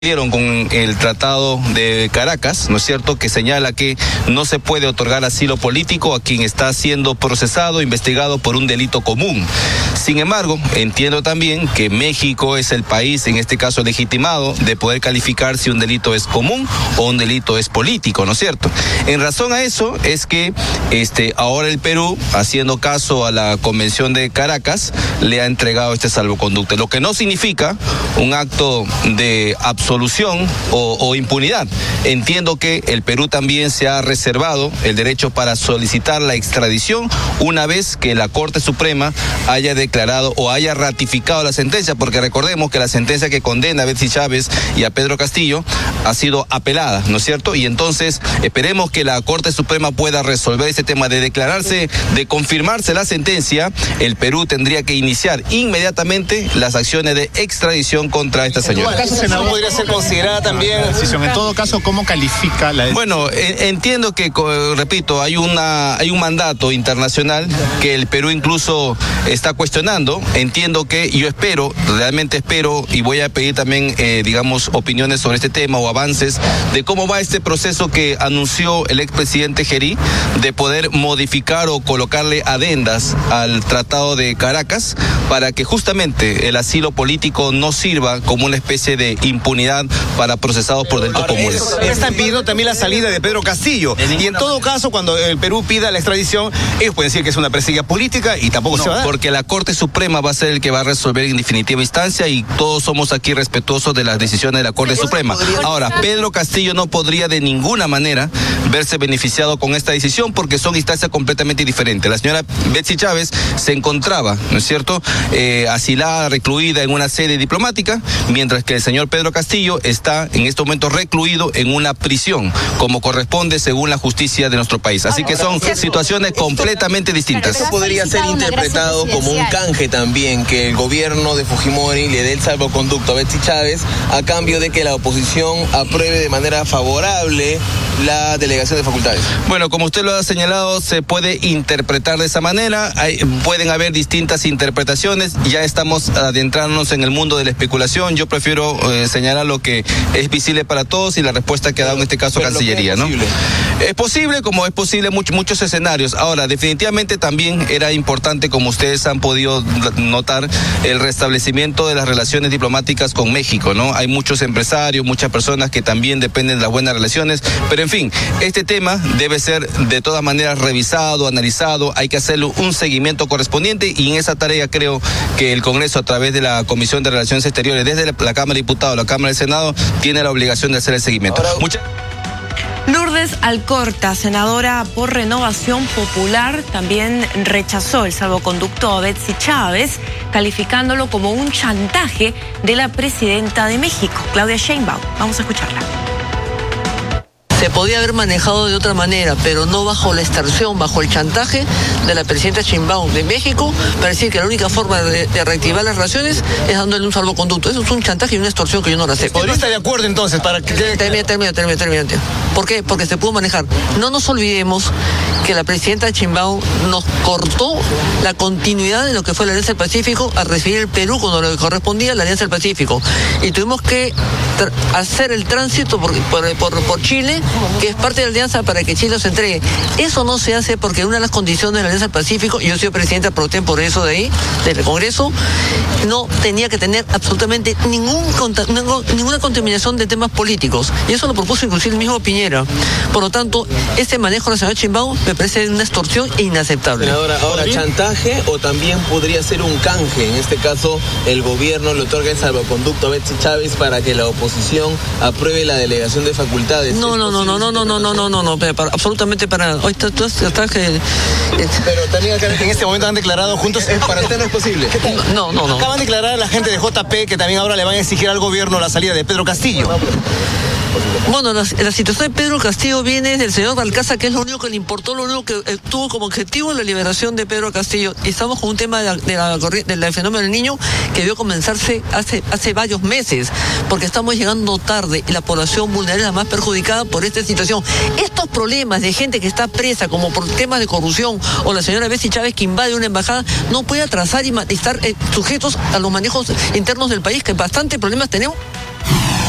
con el Tratado de Caracas, ¿no es cierto?, que señala que no se puede otorgar asilo político a quien está siendo procesado, investigado por un delito común. Sin embargo, entiendo también que México es el país, en este caso legitimado, de poder calificar si un delito es común o un delito es político, ¿no es cierto? En razón a eso es que ahora el Perú, haciendo caso a la Convención de Caracas, le ha entregado este salvoconducto, lo que no significa un acto de absolución o impunidad. Entiendo que el Perú también se ha reservado el derecho para solicitar la extradición una vez que la Corte Suprema haya declarado o haya ratificado la sentencia, porque recordemos que la sentencia que condena a Betsy Chávez y a Pedro Castillo ha sido apelada, ¿no es cierto? Y entonces esperemos que la Corte Suprema pueda resolver este tema de declararse, de confirmarse la sentencia. El Perú tendría que iniciar inmediatamente las acciones de extradición contra esta señora. ¿Podría ser considerada también la decisión? En todo caso, ¿cómo califica la decisión? Bueno, entiendo que, repito, hay un mandato internacional que el Perú incluso está cuestionando. Entiendo que realmente espero, y voy a pedir también, opiniones sobre este tema o avances de cómo va este proceso que anunció el expresidente Gerí de poder modificar o colocarle adendas al Tratado de Caracas para que justamente el asilo político no sirva como una especie de impunidad para procesados por delitos comunes. Están pidiendo también la salida de Pedro Castillo. Y en todo caso, cuando el Perú pida la extradición, ellos pueden decir que es una perseguida política y tampoco se va a dar. Porque la Corte Suprema va a ser el que va a resolver en definitiva instancia y todos somos aquí respetuosos de las decisiones de la Corte Suprema. Ahora, Pedro Castillo no podría de ninguna manera verse beneficiado con esta decisión porque son instancias completamente diferentes. La señora Betsy Chávez se encontraba, ¿no es cierto?, asilada, recluida en una sede diplomática, mientras que el señor Pedro Castillo está en este momento recluido en una prisión, como corresponde según la justicia de nuestro país. Así que son situaciones completamente distintas. Esto podría ser interpretado como un canje también, que el gobierno de Fujimori le dé el salvoconducto a Betsy Chávez a cambio de que la oposición apruebe de manera favorable la delegación de facultades. Bueno, como usted lo ha señalado, se puede interpretar de esa manera. Pueden haber distintas interpretaciones. Ya estamos adentrándonos en el mundo de la especulación. Yo prefiero señalar lo que es visible para todos y la respuesta que ha dado en este caso Cancillería, ¿no? Es posible, como es posible muchos escenarios. Ahora, definitivamente también era importante, como ustedes han podido notar, el restablecimiento de las relaciones diplomáticas con México, ¿no? Hay muchos empresarios, muchas personas que también dependen de las buenas relaciones, pero en fin, este tema debe ser de todas maneras revisado, analizado, hay que hacerle un seguimiento correspondiente y en esa tarea creo que el Congreso, a través de la Comisión de Relaciones Exteriores, desde la Cámara de Diputados, la Cámara del Senado, tiene la obligación de hacer el seguimiento. Lourdes Alcorta, senadora por Renovación Popular, también rechazó el salvoconducto a Betsy Chávez, calificándolo como un chantaje de la presidenta de México, Claudia Sheinbaum. Vamos a escucharla. Se podía haber manejado de otra manera, pero no bajo la extorsión, bajo el chantaje de la presidenta Sheinbaum de México, para decir que la única forma de reactivar las relaciones es dándole un salvoconducto. Eso es un chantaje y una extorsión que yo no la acepto. ¿Podría estar de acuerdo entonces para que... Termina. ¿Por qué? Porque se pudo manejar. No nos olvidemos que la presidenta Sheinbaum nos cortó la continuidad de lo que fue la Alianza del Pacífico a recibir el Perú cuando le correspondía a la Alianza del Pacífico. Y tuvimos que hacer el tránsito por Chile, que es parte de la alianza, para que Chile se entregue. Eso no se hace porque una de las condiciones de la Alianza del Pacífico, y yo soy presidenta pro tem por eso de ahí, del Congreso, no tenía que tener absolutamente ninguna contaminación de temas políticos. Y eso lo propuso inclusive el mismo Piñera. Por lo tanto, este manejo de la señora Sheinbaum me parece una extorsión e inaceptable. Ahora, chantaje o también podría ser un canje. En este caso, el gobierno le otorga el salvoconducto a Betsy Chávez para que la oposición apruebe la delegación de facultades. No, absolutamente para nada. Hoy está que... Pero también acá en este momento han declarado juntos... Para usted no es posible. No. Acaban de declarar a la gente de JP que también ahora le van a exigir al gobierno la salida de Pedro Castillo. Bueno, la situación de Pedro Castillo viene del señor Balcázar, que es lo único que le importó, lo único que tuvo como objetivo la liberación de Pedro Castillo. Y estamos con un tema del fenómeno del niño que debió comenzarse hace varios meses, porque estamos llegando tarde y la población vulnerable es la más perjudicada por esta situación. Estos problemas de gente que está presa, como por temas de corrupción, o la señora Betsy Chávez que invade una embajada, no puede atrasar y estar sujetos a los manejos internos del país, que bastante problemas tenemos.